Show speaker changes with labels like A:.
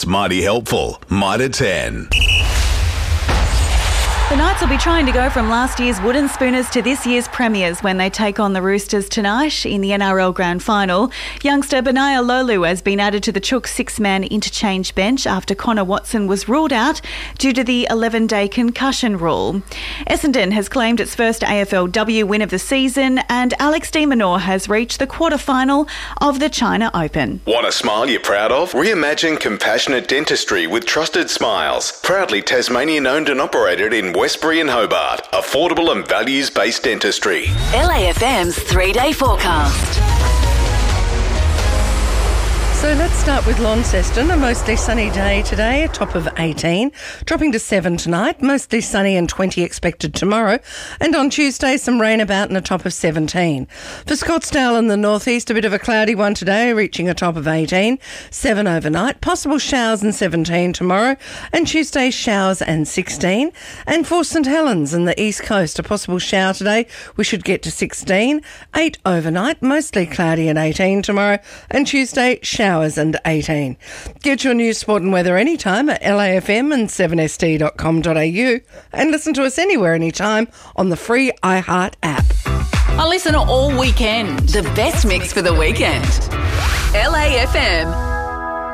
A: It's mighty helpful. Mitre 10.
B: The Knights will be trying to go from last year's wooden spooners to this year's premiers when they take on the Roosters tonight in the NRL Grand Final. Youngster Benaya Lolu has been added to the Chook six-man interchange bench after Connor Watson was ruled out due to the 11-day concussion rule. Essendon has claimed its first AFLW win of the season, and Alex de Minaur has reached the quarter-final of the China Open.
A: Want a smile you're proud of? Reimagine compassionate dentistry with Trusted Smiles. Proudly Tasmanian owned and operated in Westbury and Hobart. Affordable and values-based dentistry.
C: LAFM's 3-day forecast.
D: So let's start with Launceston. A mostly sunny day today, a top of 18, dropping to 7 tonight, mostly sunny and 20 expected tomorrow, and on Tuesday some rain about and a top of 17. For Scottsdale in the northeast, a bit of a cloudy one today, reaching a top of 18, 7 overnight, possible showers and 17 tomorrow, and Tuesday showers and 16. And for St Helens in the east coast, a possible shower today, we should get to 16, 8 overnight, mostly cloudy and 18 tomorrow, and Tuesday showers and 18. Get your news, sport and weather anytime at LAFM and 7st.com.au and listen to us anywhere, anytime on the free iHeart app.
C: I listen all weekend. The best mix for the weekend. LAFM.